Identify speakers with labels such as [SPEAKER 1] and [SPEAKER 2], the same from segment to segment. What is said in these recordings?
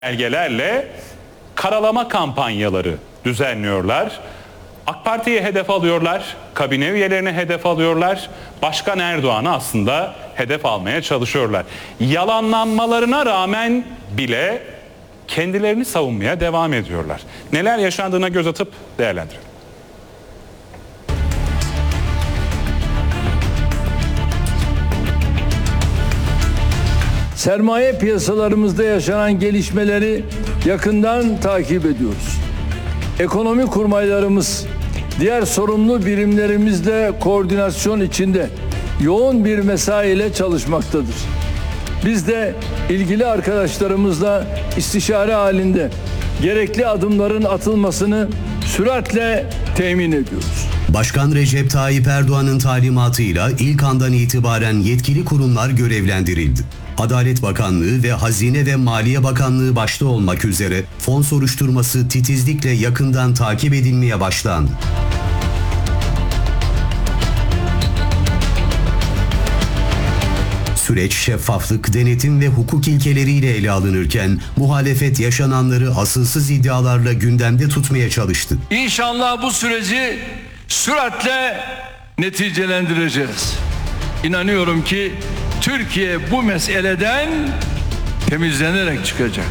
[SPEAKER 1] belgelerle karalama kampanyaları düzenliyorlar. AK Parti'ye hedef alıyorlar, kabine üyelerini hedef alıyorlar, Başkan Erdoğan'ı aslında hedef almaya çalışıyorlar. Yalanlanmalarına rağmen bile kendilerini savunmaya devam ediyorlar. Neler yaşandığına göz atıp değerlendirelim.
[SPEAKER 2] Sermaye piyasalarımızda yaşanan gelişmeleri yakından takip ediyoruz. Ekonomi kurmaylarımız diğer sorumlu birimlerimizle koordinasyon içinde yoğun bir mesaiyle çalışmaktadır. Biz de ilgili arkadaşlarımızla istişare halinde gerekli adımların atılmasını süratle temin ediyoruz.
[SPEAKER 3] Başkan Recep Tayyip Erdoğan'ın talimatıyla ilk andan itibaren yetkili kurumlar görevlendirildi. Adalet Bakanlığı ve Hazine ve Maliye Bakanlığı başta olmak üzere fon soruşturması titizlikle yakından takip edilmeye başlandı. Süreç şeffaflık, denetim ve hukuk ilkeleriyle ele alınırken muhalefet yaşananları asılsız iddialarla gündemde tutmaya çalıştı.
[SPEAKER 2] İnşallah bu süreci süratle neticelendireceğiz. İnanıyorum ki Türkiye bu meseleden temizlenerek çıkacak.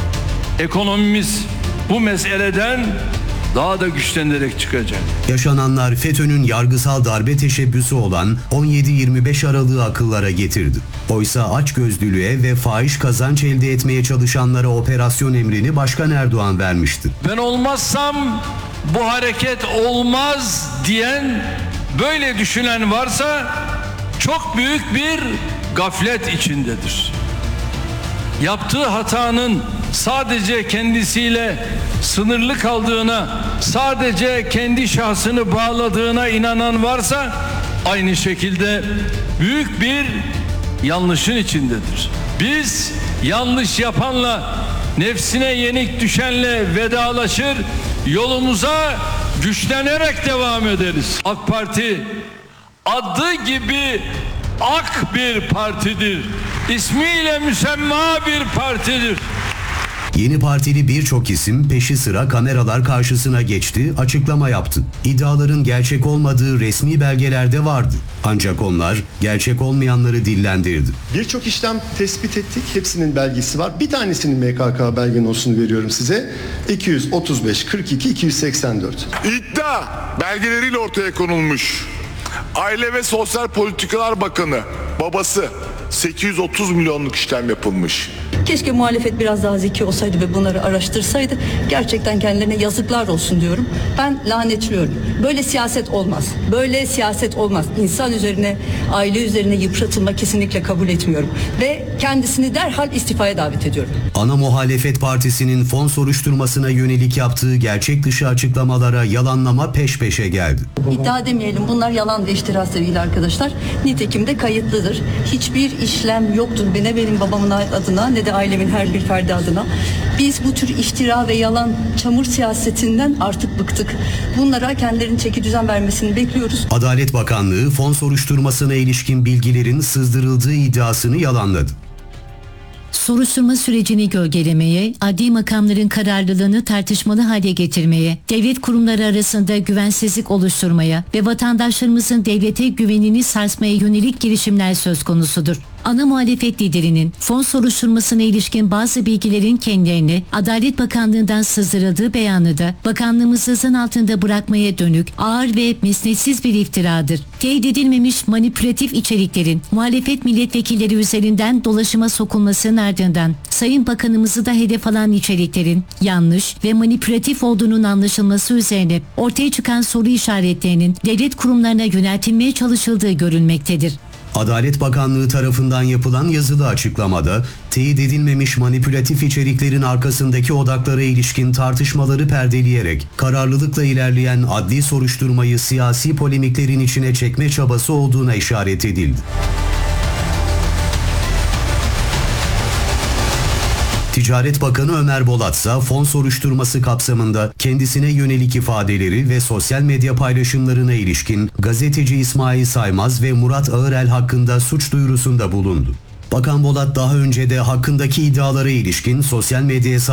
[SPEAKER 2] Ekonomimiz bu meseleden daha da güçlenerek çıkacak.
[SPEAKER 3] Yaşananlar FETÖ'nün yargısal darbe teşebbüsü olan 17-25 Aralık'ı akıllara getirdi. Oysa açgözlülüğe ve fahiş kazanç elde etmeye çalışanlara operasyon emrini Başkan Erdoğan vermişti.
[SPEAKER 2] Ben olmazsam bu hareket olmaz diyen, böyle düşünen varsa çok büyük bir gaflet içindedir. Yaptığı hatanın sadece kendisiyle sınırlı kaldığına, sadece kendi şahsını bağladığına inanan varsa aynı şekilde büyük bir yanlışın içindedir. Biz yanlış yapanla, nefsine yenik düşenle vedalaşır, yolumuza güçlenerek devam ederiz. AK Parti adı gibi ak bir partidir. İsmiyle müsemma bir partidir.
[SPEAKER 3] Yeni partili birçok isim peşi sıra kameralar karşısına geçti, açıklama yaptı. İddiaların gerçek olmadığı resmi belgelerde vardı. Ancak onlar gerçek olmayanları dillendirdi.
[SPEAKER 4] Birçok işlem tespit ettik. Hepsinin belgesi var. Bir tanesinin MKK belge nosunu veriyorum size. 235 42 284.
[SPEAKER 5] İddia belgeleriyle ortaya konulmuş. Aile ve Sosyal Politikalar Bakanı babası 830 milyonluk işlem yapılmış.
[SPEAKER 6] Keşke muhalefet biraz daha zeki olsaydı ve bunları araştırsaydı. Gerçekten kendilerine yazıklar olsun diyorum. Ben lanetliyorum. Böyle siyaset olmaz. Böyle siyaset olmaz. İnsan üzerine, aile üzerine yıpratılma kesinlikle kabul etmiyorum. Ve kendisini derhal istifaya davet ediyorum.
[SPEAKER 3] Ana Muhalefet Partisi'nin fon soruşturmasına yönelik yaptığı gerçek dışı açıklamalara yalanlama peş peşe geldi.
[SPEAKER 6] İddia demeyelim, bunlar yalan ve iftira sevgili arkadaşlar. Nitekim de kayıtlıdır. Hiçbir işlem yoktur. Ne benim babamın adına ne de ailemin her bir ferdi adına. Biz bu tür iftira ve yalan çamur siyasetinden artık bıktık. Bunlara kendilerinin çeki düzen vermesini bekliyoruz.
[SPEAKER 3] Adalet Bakanlığı fon soruşturmasına ilişkin bilgilerin sızdırıldığı iddiasını yalanladı.
[SPEAKER 7] Soruşturma sürecini gölgelemeye, adli makamların kararlılığını tartışmalı hale getirmeye, devlet kurumları arasında güvensizlik oluşturmaya ve vatandaşlarımızın devlete güvenini sarsmaya yönelik girişimler söz konusudur. Ana muhalefet liderinin fon soruşturmasına ilişkin bazı bilgilerin kendilerine Adalet Bakanlığı'ndan sızdırıldığı beyanı da bakanlığımızı zan altında bırakmaya dönük ağır ve mesnetsiz bir iftiradır. Teyit edilmemiş manipülatif içeriklerin muhalefet milletvekilleri üzerinden dolaşıma sokulmasının ardından Sayın Bakanımızı da hedef alan içeriklerin yanlış ve manipülatif olduğunun anlaşılması üzerine ortaya çıkan soru işaretlerinin devlet kurumlarına yöneltilmeye çalışıldığı görülmektedir.
[SPEAKER 3] Adalet Bakanlığı tarafından yapılan yazılı açıklamada teyit edilmemiş manipülatif içeriklerin arkasındaki odaklara ilişkin tartışmaları perdeleyerek kararlılıkla ilerleyen adli soruşturmayı siyasi polemiklerin içine çekme çabası olduğuna işaret edildi. Ticaret Bakanı Ömer Bolat ise fon soruşturması kapsamında kendisine yönelik ifadeleri ve sosyal medya paylaşımlarına ilişkin gazeteci İsmail Saymaz ve Murat Ağırel hakkında suç duyurusunda bulundu. Bakan Bolat daha önce de hakkındaki iddialara ilişkin sosyal medya